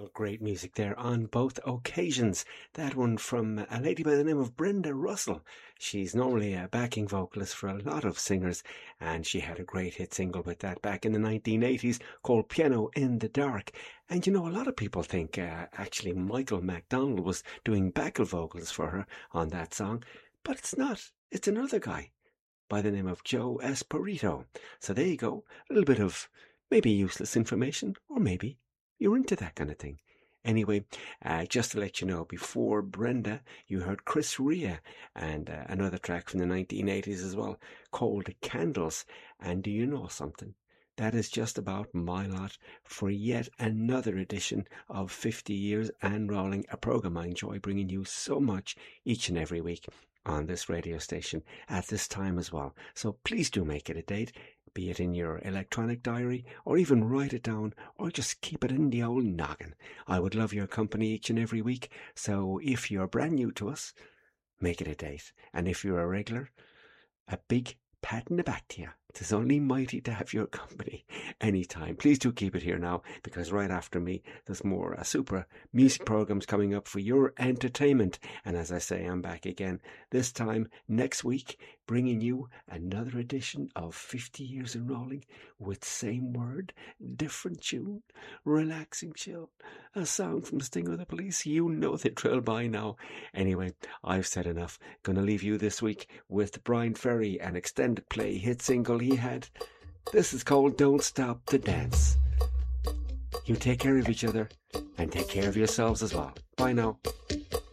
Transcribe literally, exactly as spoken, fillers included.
great music there on both occasions. That one from a lady by the name of Brenda Russell. She's normally a backing vocalist for a lot of singers, and she had a great hit single with that back in the nineteen eighties called Piano in the Dark. And you know, a lot of people think uh, actually Michael McDonald was doing backing vocals for her on that song, but it's not. It's another guy by the name of Joe Espirito. So there you go, a little bit of maybe useless information, or maybe you're into that kind of thing. Anyway, uh, just to let you know, before Brenda, you heard Chris Rea and uh, another track from the nineteen eighties as well, called Candles. And do you know something? That is just about my lot for yet another edition of fifty years and Rolling, a programme I enjoy bringing you so much each and every week on this radio station at this time as well. So please do make it a date, be it in your electronic diary, or even write it down, or just keep it in the old noggin. I would love your company each and every week. So if you're brand new to us, make it a date. And if you're a regular, a big pat in the back to you. It is only mighty to have your company anytime. Please do keep it here now, because right after me, there's more uh, super music programs coming up for your entertainment. And as I say, I'm back again, this time next week, bringing you another edition of fifty years in Rolling with same word, different tune, relaxing chill, a song from Sting of the Police. You know the drill by now. Anyway, I've said enough. Gonna leave you this week with Brian Ferry, an extended play hit single he had. This is called Don't Stop the Dance. You take care of each other and take care of yourselves as well. Bye now.